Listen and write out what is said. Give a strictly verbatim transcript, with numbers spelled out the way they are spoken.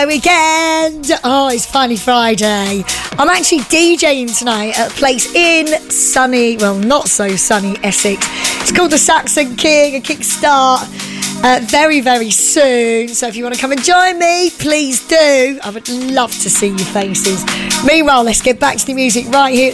Weekend. Oh, it's finally Friday. I'm actually DJing tonight at a place in sunny, well, not so sunny Essex. It's called the Saxon King, a kickstart uh, very, very soon. So if you want to come and join me, please do. I would love to see your faces. Meanwhile, let's get back to the music right here.